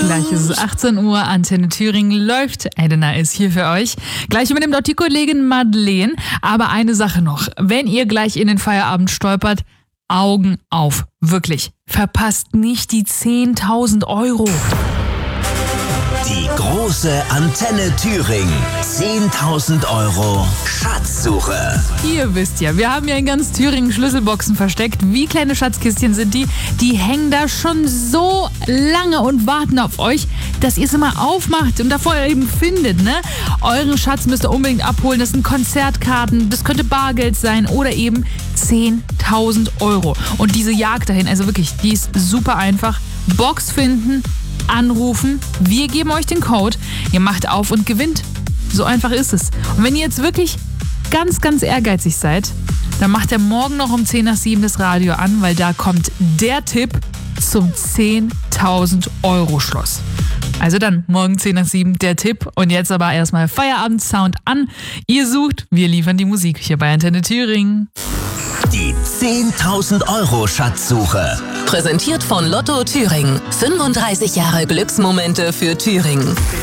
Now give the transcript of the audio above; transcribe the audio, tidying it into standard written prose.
Gleich ist es 18 Uhr, Antenne Thüringen läuft. Elena ist hier für euch. Gleich übernimmt auch die Kollegin Madeleine. Aber eine Sache noch. Wenn ihr gleich in den Feierabend stolpert, Augen auf. Wirklich. Verpasst nicht die 10.000 Euro. Die große Antenne Thüringen. 10.000 Euro Schatzsuche. Ihr wisst ja, wir haben ja in ganz Thüringen Schlüsselboxen versteckt. Wie kleine Schatzkistchen sind die? Die hängen da schon so lange und warten auf euch, dass ihr sie mal aufmacht und davor eben findet, ne? Euren Schatz müsst ihr unbedingt abholen. Das sind Konzertkarten, das könnte Bargeld sein oder eben 10.000 Euro. Und diese Jagd dahin, also wirklich, die ist super einfach. Box finden, anrufen, wir geben euch den Code, ihr macht auf und gewinnt. So einfach ist es. Und wenn ihr jetzt wirklich ganz, ganz ehrgeizig seid, dann macht ihr morgen noch um 10 nach 7 das Radio an, weil da kommt der Tipp zum 10.000 Euro Schloss. Also dann, morgen 10 nach 7 der Tipp. Und jetzt aber erstmal Feierabend-Sound an. Ihr sucht, wir liefern die Musik hier bei Antenne Thüringen. Die 10.000 Euro Schatzsuche. Präsentiert von Lotto Thüringen. 35 Jahre Glücksmomente für Thüringen.